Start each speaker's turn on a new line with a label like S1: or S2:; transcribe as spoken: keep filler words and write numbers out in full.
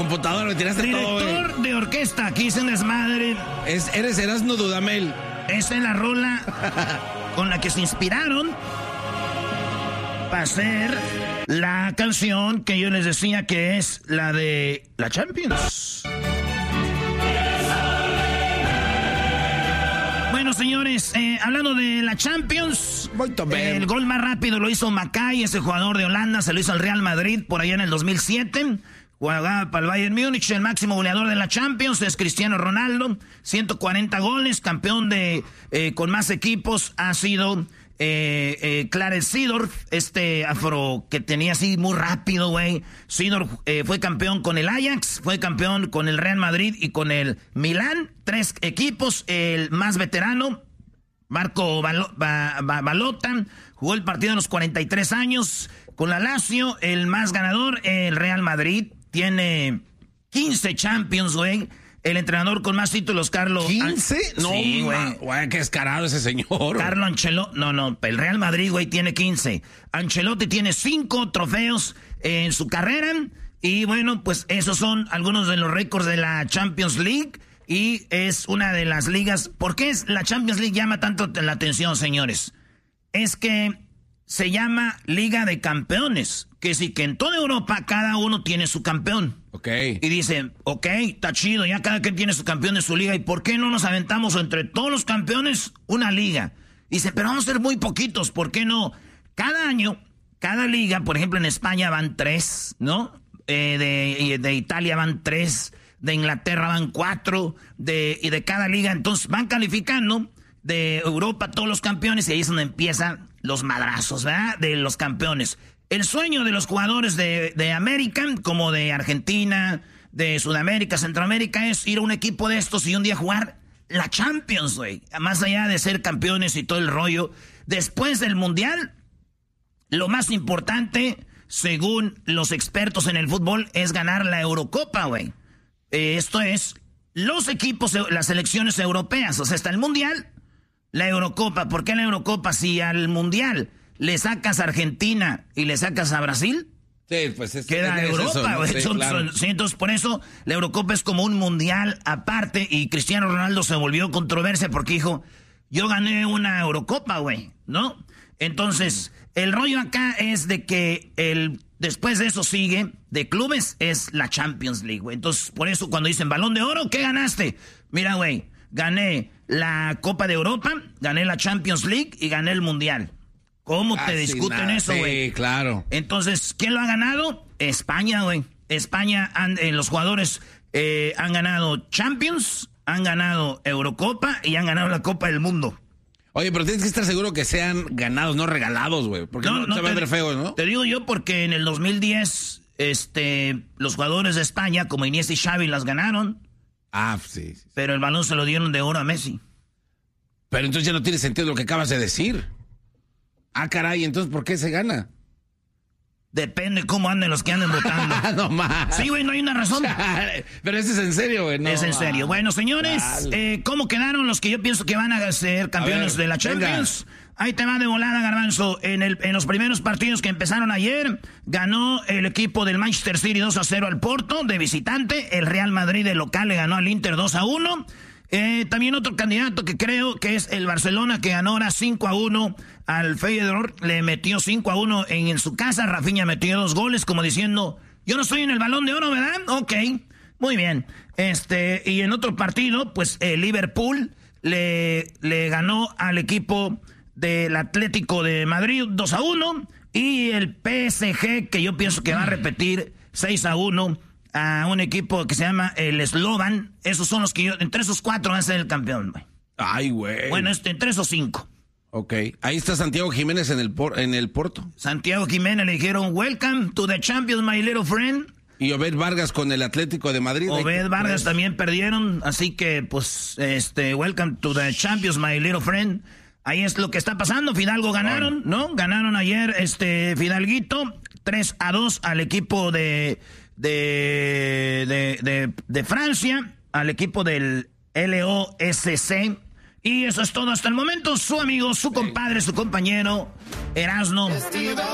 S1: computadora, me tiraste todo.
S2: Director de orquesta, aquí es un desmadre.
S1: Es, eres Erasmo Dudamel.
S2: Esa es la rola con la que se inspiraron para hacer la canción que yo les decía que es la de la Champions. Bueno, señores, eh, hablando de la Champions, eh, el gol más rápido lo hizo Macay, ese jugador de Holanda, se lo hizo al Real Madrid por allá en el dos mil siete. Jugaba para el Bayern Múnich, el máximo goleador de la Champions es Cristiano Ronaldo, ciento cuarenta goles, campeón de eh, con más equipos ha sido eh, eh, Clarence Seedorf, este afro que tenía así muy rápido, güey. Seedorf eh, fue campeón con el Ajax, fue campeón con el Real Madrid y con el Milán, tres equipos, el más veterano, Marco Balo, ba, ba, Balota, jugó el partido a los cuarenta y tres años con la Lazio, el más ganador, el Real Madrid. Tiene quince Champions, güey. El entrenador con más títulos, Carlo...
S1: ¿quince?
S2: An-
S1: No,
S2: sí,
S1: güey. Güey, qué descarado ese señor.
S2: Carlo Ancelotti... No, no, el Real Madrid, güey, tiene quince. Ancelotti tiene cinco trofeos en su carrera. Y bueno, pues esos son algunos de los récords de la Champions League. Y es una de las ligas... ¿Por qué es la Champions League llama tanto la atención, señores? Es que se llama Liga de Campeones. Que sí, que en toda Europa cada uno tiene su campeón.
S1: Ok.
S2: Y dicen, ok, está chido, ya cada quien tiene su campeón de su liga. ¿Y por qué no nos aventamos entre todos los campeones una liga? Dicen, pero vamos a ser muy poquitos, ¿por qué no? Cada año, cada liga, por ejemplo en España van tres, ¿no? Eh, de, de Italia van tres, de Inglaterra van cuatro, de, y de cada liga. Entonces van calificando de Europa todos los campeones y ahí es donde empiezan los madrazos, ¿verdad? De los campeones. El sueño de los jugadores de, de América, como de Argentina, de Sudamérica, Centroamérica, es ir a un equipo de estos y un día jugar la Champions, güey. Más allá de ser campeones y todo el rollo. Después del Mundial, lo más importante, según los expertos en el fútbol, es ganar la Eurocopa, güey. Eh, esto es, los equipos, las selecciones europeas, o sea, hasta el Mundial, la Eurocopa. ¿Por qué la Eurocopa? Si al Mundial le sacas a Argentina y le sacas a Brasil,
S1: sí, pues es,
S2: queda
S1: es
S2: Europa, güey.
S1: ¿no? Sí,
S2: Son,
S1: claro.
S2: son, sí, entonces por eso la Eurocopa es como un mundial aparte y Cristiano Ronaldo se volvió controversia porque dijo, yo gané una Eurocopa, güey, ¿no? Entonces, el rollo acá es de que el después de eso sigue, de clubes, es la Champions League, güey. Entonces, por eso cuando dicen Balón de Oro, ¿qué ganaste? Mira, güey, gané la Copa de Europa, gané la Champions League y gané el Mundial. ¿Cómo te
S1: Casi
S2: discuten
S1: nada.
S2: eso, güey?
S1: Sí, claro.
S2: Entonces, ¿quién lo ha ganado? España, güey. España, han, eh, los jugadores eh, han ganado Champions, han ganado Eurocopa y han ganado la Copa del Mundo.
S1: Oye, pero tienes que estar seguro que sean ganados, no regalados, güey. Porque no, no, no se va a ver feo, ¿no?
S2: Te digo yo porque en el dos mil diez, este, los jugadores de España, como Iniesta y Xavi, las ganaron.
S1: Ah, sí, sí.
S2: Pero el balón se lo dieron de oro a Messi.
S1: Pero entonces ya no tiene sentido lo que acabas de decir. Ah, caray, entonces ¿por qué se gana?
S2: Depende cómo anden los que anden votando.
S1: No más.
S2: Sí, güey, no hay una razón.
S1: Pero eso es en serio, güey. No,
S2: es en serio. Bueno, señores, eh, ¿cómo quedaron los que yo pienso que van a ser campeones a ver, de la Champions? Venga. Ahí te va de volada, Garbanzo. En, el, en los primeros partidos que empezaron ayer, ganó el equipo del Manchester City dos a cero al Porto, de visitante. El Real Madrid, de local, le ganó al Inter dos a uno. Eh, también otro candidato que creo que es el Barcelona, que ganó ahora cinco a uno al Feyenoord, le metió cinco a uno en, en su casa. Rafinha metió dos goles, como diciendo, yo no estoy en el Balón de Oro, ¿verdad? Ok, muy bien. Este, y en otro partido, pues el Liverpool le, le ganó al equipo del Atlético de Madrid dos a uno, y el P S G, que yo pienso que va a repetir seis a uno a un equipo que se llama el Slovan. Esos son los que yo, entre esos cuatro van a ser el campeón, güey.
S1: Ay, güey.
S2: Bueno, este, entre esos cinco.
S1: Ok, ahí está Santiago Jiménez en el, por, en el Porto.
S2: Santiago Jiménez le dijeron, welcome to the Champions, my little friend.
S1: Y Obed Vargas con el Atlético de Madrid.
S2: Obed Vargas también perdieron, así que, pues, este, welcome to the Champions, my little friend. Ahí es lo que está pasando. Fidalgo ganaron, ¿no? Ganaron ayer, este, Fidalguito, tres a dos al equipo de, de, de, de, de Francia, al equipo del L O S C. Y eso es todo hasta el momento. Su amigo, su compadre, su compañero, Erasmo.